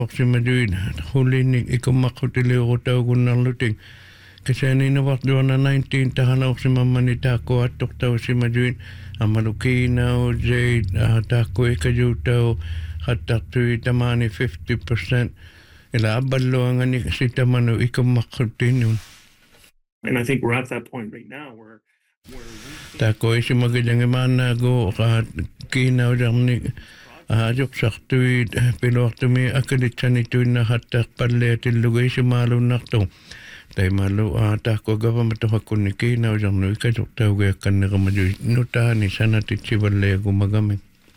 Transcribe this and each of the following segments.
Maduin, Hulini, Ikomakutili, Rotagunarluting, Kasanina was doing a 19 Tahanoxima Manitako, Toktosi Maduin, Amalukina, Jade, Tako Ekajuto, Hatatui Tamani 50%. Ila abalo ang sitamano ikumakutinun. And I think we're at that point right now where Tako isi magandang imana go ka kinaw jamni ajok saktui pilortumi akalitsan ito na hatak paletin lugay si malo nakto. Tay malo tako gava matahakun ni kinaw jamno ikajok tawag kan na kamaju nuta ni sana titsibale gumagamit.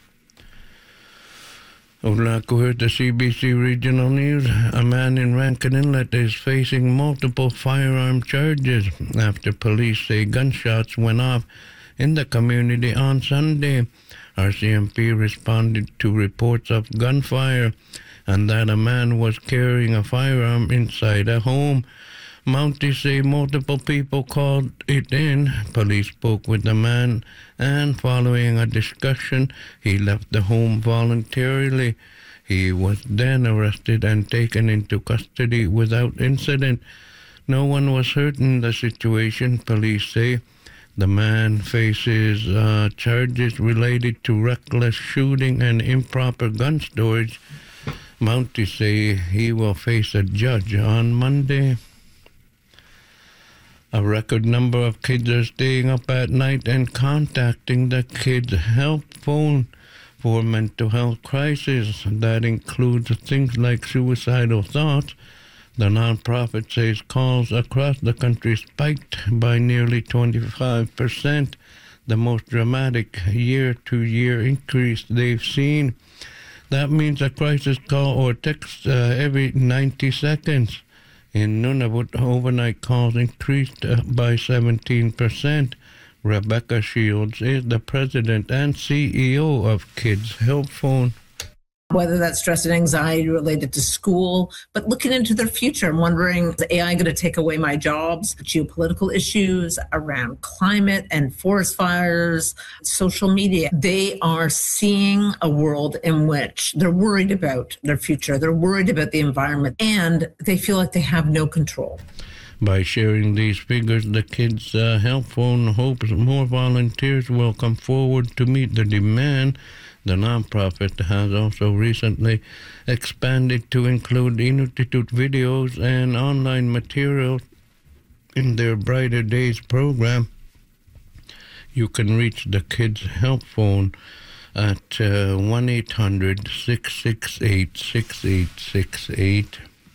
Olaku heard the CBC Regional News. A man in Rankin Inlet is facing multiple firearm charges after police say gunshots went off in the community on Sunday. RCMP responded to reports of gunfire and that a man was carrying a firearm inside a home. Mounties say multiple people called it in. Police spoke with the man and following a discussion, he left the home voluntarily. He was then arrested and taken into custody without incident. No one was hurt in the situation, police say. The man faces charges related to reckless shooting and improper gun storage. Mounties say he will face a judge on Monday. A record number of kids are staying up at night and contacting the Kids Help Phone for mental health crisis. That includes things like suicidal thoughts. The nonprofit says calls across the country spiked by nearly 25%, the most dramatic year-to-year increase they've seen. That means a crisis call or text every 90 seconds. In Nunavut, overnight calls increased by 17%. Rebecca Shields is the president and CEO of Kids Help Phone. Whether that's stress and anxiety related to school, but looking into their future and wondering, is AI going to take away my jobs? Geopolitical issues around climate and forest fires, social media. They are seeing a world in which they're worried about their future. They're worried about the environment, and they feel like they have no control. By sharing these figures, the Kids Help Phone hopes more volunteers will come forward to meet the demand. The nonprofit has also recently expanded to include Inuktitut videos and online materials in their Brighter Days program. You can reach the Kids Help Phone at 1-800-668-6868.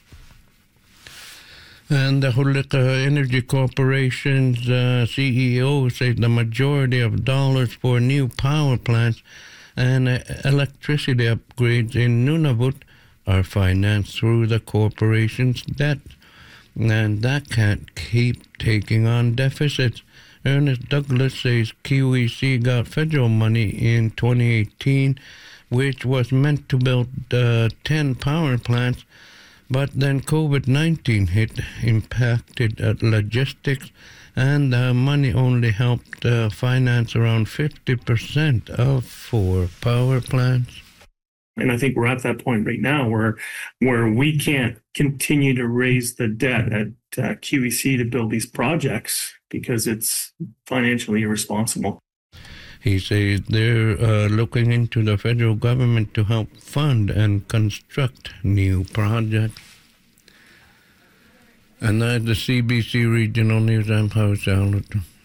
And the Hulika Energy Corporation's CEO says the majority of dollars for new power plants and electricity upgrades in Nunavut are financed through the corporation's debt. And that can't keep taking on deficits. Ernest Douglas says QEC got federal money in 2018, which was meant to build 10 power plants, but then COVID-19 hit, impacted logistics, and the money only helped finance around 50% of 4 power plants. And I think we're at that point right now where we can't continue to raise the debt at QEC to build these projects because it's financially irresponsible. He says they're looking into the federal government to help fund and construct new projects. And that's the CBC Regional News. I'm Howard Charlotte.